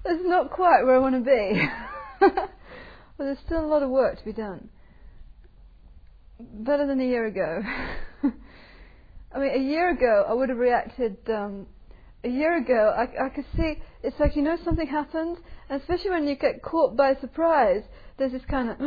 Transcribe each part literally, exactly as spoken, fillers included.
it's not quite where I want to be. Well, there's still a lot of work to be done. Better than a year ago. I mean, a year ago I would have reacted. Um, a year ago, I, I could see. It's like, you know, something happens, and especially when you get caught by surprise, there's this kind of.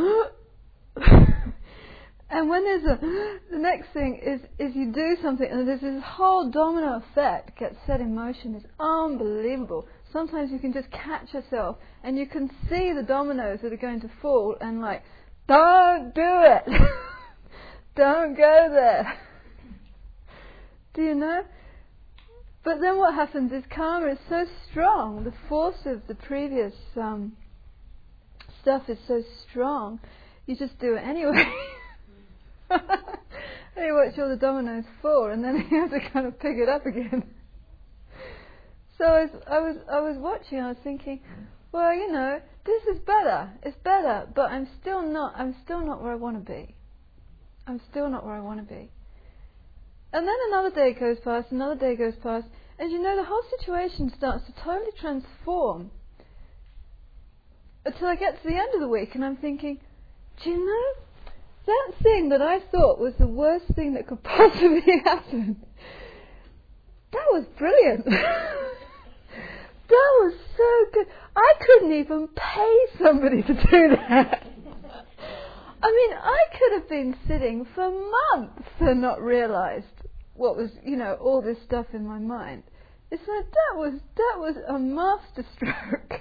And when there's a, the next thing is is you do something, and there's this whole domino effect gets set in motion. It's unbelievable. Sometimes you can just catch yourself, and you can see the dominoes that are going to fall, and like, don't do it. Don't go there. Do you know? But then what happens is karma is so strong, the force of the previous um, stuff is so strong, you just do it anyway. And you watch all the dominoes fall, and then you have to kind of pick it up again. So I was, I was, I was watching, I was thinking, well, you know, this is better, it's better, but I'm still not, I'm still not where I want to be. I'm still not where I want to be. And then another day goes past, another day goes past, and you know, the whole situation starts to totally transform. Until I get to the end of the week, and I'm thinking, do you know, that thing that I thought was the worst thing that could possibly happen, that was brilliant. That was so good. I couldn't even pay somebody to do that. I mean, I could have been sitting for months and not realised what was, you know, all this stuff in my mind. It's like, that was, that was a masterstroke.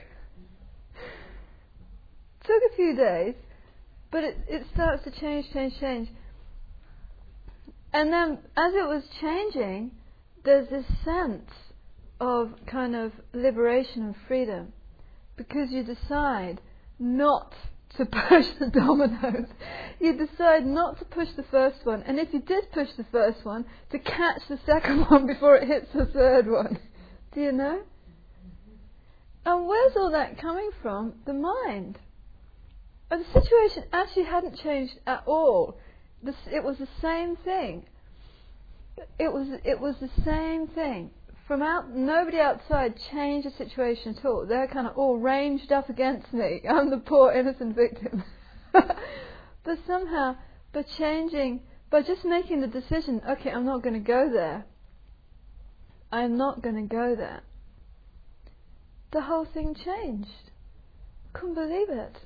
Took a few days, but it, it starts to change, change, change. And then, as it was changing, there's this sense of kind of liberation and freedom, because you decide not to push the dominoes. You decide not to push the first one, and if you did push the first one, to catch the second one before it hits the third one. Do you know? And where's all that coming from? The mind. And the situation actually hadn't changed at all. This, it was the same thing. It was it was the same thing. From out, nobody outside changed the situation at all. They're kind of all ranged up against me. I'm the poor innocent victim. But somehow, by changing, by just making the decision, okay, I'm not going to go there. I'm not going to go there. The whole thing changed. Couldn't believe it.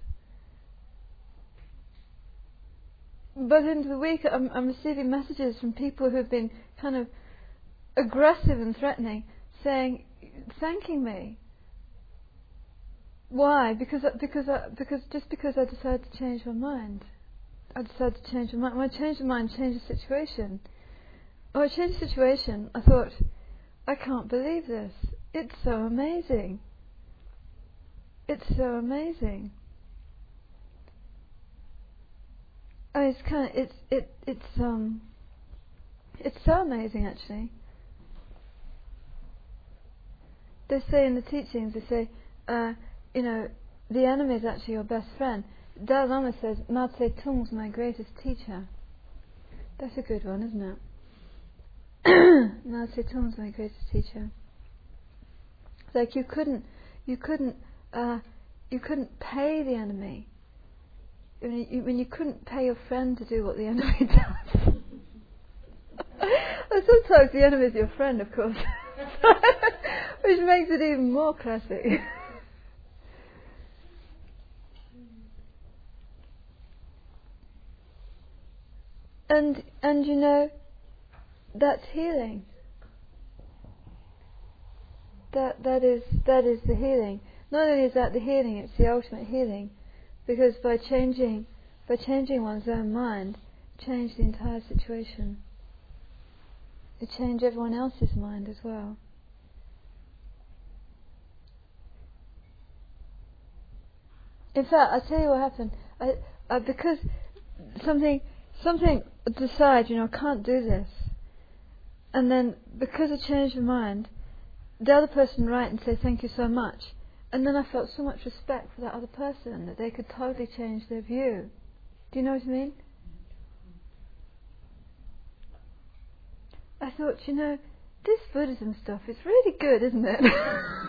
But into the week, I'm, I'm receiving messages from people who've been kind of aggressive and threatening, saying, thanking me. Why? Because because I, because just because I decided to change my mind. I decided to change my mind. When I changed my mind, changed the situation. When I changed the situation, I thought, I can't believe this. It's so amazing. It's so amazing. Oh, it's kind of it's it it's um it's so amazing actually. They say in the teachings, they say, uh, you know, the enemy is actually your best friend. Dalai Lama says, Mao Tse-tung's my greatest teacher. That's a good one, isn't it? Mao Tse-tung's my greatest teacher. It's like you couldn't, you couldn't, uh, you couldn't pay the enemy. When you, when you couldn't pay your friend to do what the enemy does. And sometimes the enemy is your friend, of course. Which makes it even more classic. and and you know, that's healing. That that is that is the healing. Not only is that the healing, it's the ultimate healing, because by changing by changing one's own mind, change the entire situation. It changed everyone else's mind as well. In fact, I'll tell you what happened. I, I, because something, something decides, you know, I can't do this. And then, because I changed my mind, the other person would write and say, thank you so much. And then I felt so much respect for that other person, that they could totally change their view. Do you know what I mean? I thought, you know, this Buddhism stuff is really good, isn't it?